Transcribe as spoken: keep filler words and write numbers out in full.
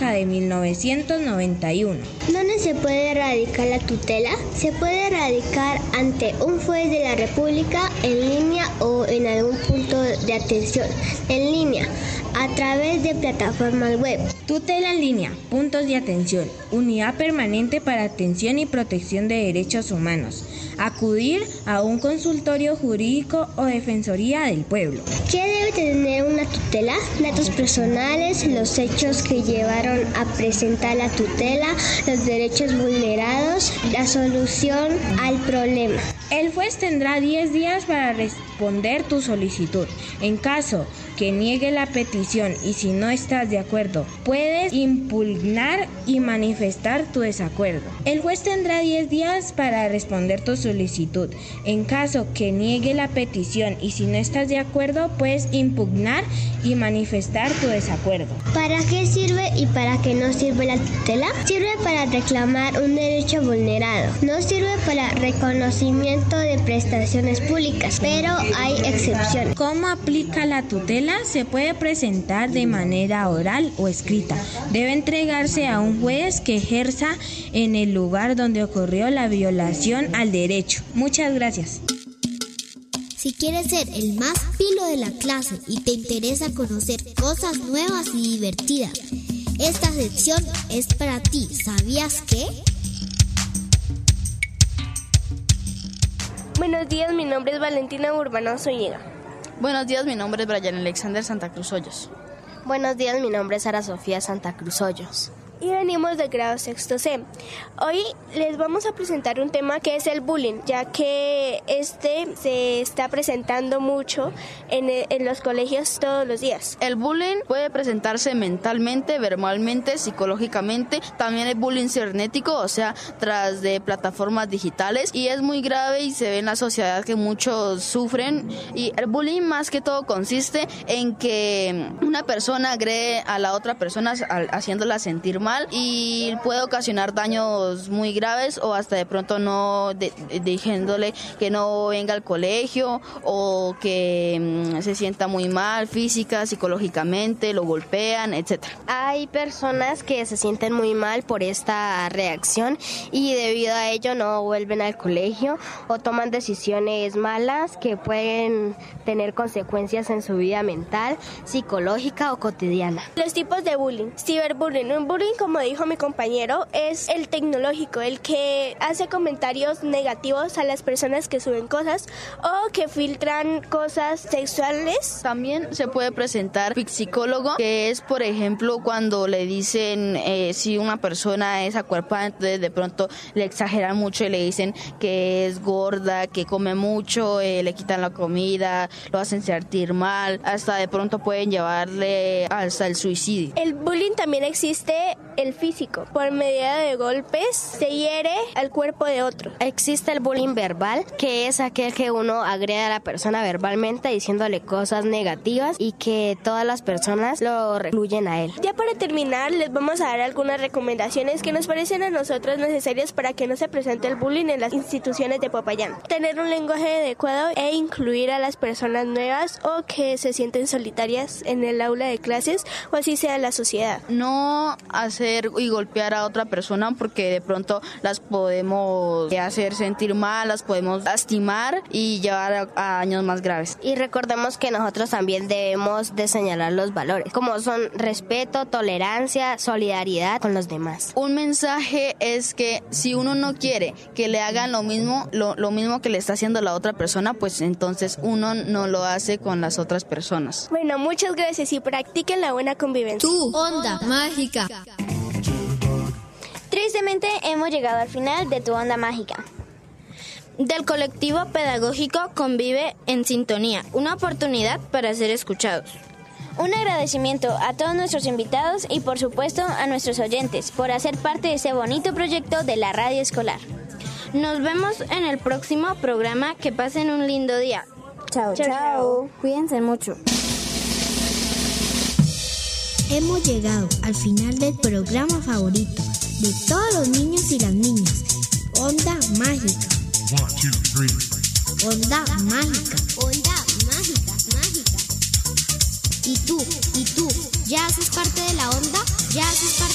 República de mil novecientos noventa y uno. ¿Dónde se puede erradicar la tutela? Se puede erradicar ante un juez de la República, en línea o en algún punto de atención en línea, a través de plataformas web. Tutela en línea, puntos de atención, unidad permanente para atención y protección de derechos humanos. Acudir a un consultorio jurídico o defensoría del pueblo. ¿Qué debe tener una tutela? Datos personales, los hechos que llevaron a presentar la tutela, los derechos vulnerados, la solución al problema. El juez tendrá diez días para responder tu solicitud. En caso que niegue la petición y si no estás de acuerdo, puedes impugnar y manifestar tu desacuerdo. El juez tendrá diez días para responder tu solicitud. En caso que niegue la petición y si no estás de acuerdo, puedes impugnar y manifestar tu desacuerdo. ¿Para qué sirve y para qué no sirve la tutela? Sirve para reclamar un derecho vulnerado. No sirve para reconocimiento de prestaciones públicas, pero hay excepciones. ¿Cómo aplica la tutela? Se puede presentar de manera oral o escrita. Debe entregarse a un juez que ejerza en el lugar donde ocurrió la violación al derecho. Muchas gracias. Si quieres ser el más pilo de la clase y te interesa conocer cosas nuevas y divertidas, esta sección es para ti. ¿Sabías qué? Buenos días, mi nombre es Valentina Urbano Zúñiga. Buenos días, mi nombre es Brian Alexander Santa Cruz Hoyos. Buenos días, mi nombre es Sara Sofía Santa Cruz Hoyos. Y venimos del grado sexto C. Hoy les vamos a presentar un tema que es el bullying, ya que este se está presentando mucho en, en los colegios todos los días. El bullying puede presentarse mentalmente, verbalmente, psicológicamente. También el bullying cibernético, o sea, tras de plataformas digitales. Y es muy grave y se ve en la sociedad que muchos sufren. Y el bullying más que todo consiste en que una persona agrede a la otra persona haciéndola sentir mal. Mal y puede ocasionar daños muy graves o hasta de pronto no de, de, diciéndole que no venga al colegio o que mmm, se sienta muy mal física, psicológicamente, lo golpean, etcétera. Hay personas que se sienten muy mal por esta reacción y debido a ello no vuelven al colegio o toman decisiones malas que pueden tener consecuencias en su vida mental, psicológica o cotidiana. Los tipos de bullying. Ciberbullying. Un bullying, como dijo mi compañero, es el tecnológico, el que hace comentarios negativos a las personas que suben cosas o que filtran cosas sexuales. También se puede presentar psicólogo, que es, por ejemplo, cuando le dicen eh, si una persona es acuerpada, entonces de pronto le exageran mucho y le dicen que es gorda, que come mucho, eh, le quitan la comida, lo hacen sentir mal, hasta de pronto pueden llevarle hasta el suicidio. El bullying también existe el físico, por medio de golpes se hiere al cuerpo de otro. Existe el bullying verbal, que es aquel que uno agrede a la persona verbalmente diciéndole cosas negativas y que todas las personas lo recluyen a él. Ya para terminar, les vamos a dar algunas recomendaciones que nos parecen a nosotros necesarias para que no se presente el bullying en las instituciones de Popayán. Tener un lenguaje adecuado e incluir a las personas nuevas o que se sienten solitarias en el aula de clases o así sea la sociedad. No hacer y golpear a otra persona porque de pronto las podemos hacer sentir mal, las podemos lastimar y llevar a, a años más graves. Y recordemos que nosotros también debemos de señalar los valores, como son respeto, tolerancia, solidaridad con los demás. Un mensaje es que si uno no quiere que le hagan lo mismo, lo, lo mismo que le está haciendo la otra persona, pues entonces uno no lo hace con las otras personas. Bueno, muchas gracias y practiquen la buena convivencia. Tu onda mágica. Tristemente hemos llegado al final de Tu Onda Mágica. Del colectivo pedagógico Convive en Sintonía, una oportunidad para ser escuchados. Un agradecimiento a todos nuestros invitados y por supuesto a nuestros oyentes por hacer parte de ese bonito proyecto de la radio escolar. Nos vemos en el próximo programa. Que pasen un lindo día. Chao, chao. chao. Cuídense mucho. Hemos llegado al final del programa favorito de todos los niños y las niñas. Onda Mágica. One, two, three. Onda Mágica. Onda Mágica, mágica. ¿Y tú? ¿Y tú? ¿Ya haces parte de la onda? ¿Ya haces parte